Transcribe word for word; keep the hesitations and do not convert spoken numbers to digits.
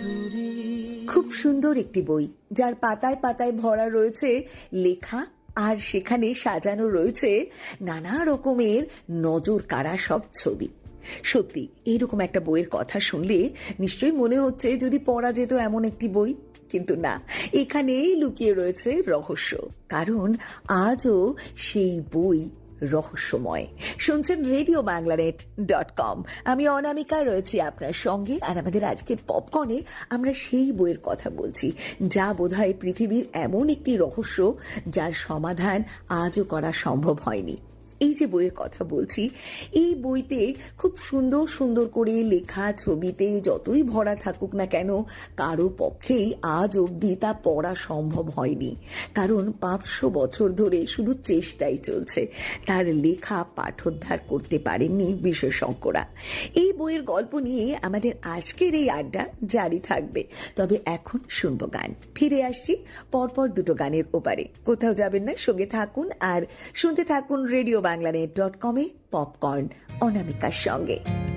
খুব সুন্দর একটি বই, যার পাতায় পাতায় ভরা রয়েছে লেখা, আর সেখানে সাজানো রয়েছে নানা রকমের নজর কাড়া সব ছবি। সত্যি এরকম একটা বইয়ের কথা শুনলে নিশ্চয়ই মনে হচ্ছে যদি পড়া যেত এমন একটি বই, কিন্তু না, এখানেই লুকিয়ে রয়েছে রহস্য। কারণ আজও সেই বই রহস্যময়। শুনছেন radio Bangla net dot com. আমি অনামিকা রয়েছি আপনার সঙ্গে, আর আমাদের আজকের পপকর্নে আমরা সেই বইয়ের কথা বলছি যা বোধহয় পৃথিবীর এমন একটি রহস্য যার সমাধান আজও করা সম্ভব হয়নি। এই যে বইয়ের কথা বলছি, এই বইতে খুব সুন্দর সুন্দর করে লেখা, ছবিতে যতই ভরা থাকুক না কেন, কারো পক্ষেই আজ অবধি তা পড়া সম্ভব হয়নি। কারণ পাঁচশো বছর ধরে শুধু চেষ্টাই চলছে, তার লেখা পাঠোদ্ধার করতে পারেননি বিশেষজ্ঞরা। এই বইয়ের গল্প নিয়ে আমাদের আজকের এই আড্ডা জারি থাকবে। তবে এখন শুনবো গান। ফিরে আসছি পরপর দুটো গানের ওপারে। কোথাও যাবেন না, সঙ্গে থাকুন আর শুনতে থাকুন রেডিও বাংলা নেট ডট কমে পপকর্ন অনামিকার সঙ্গে।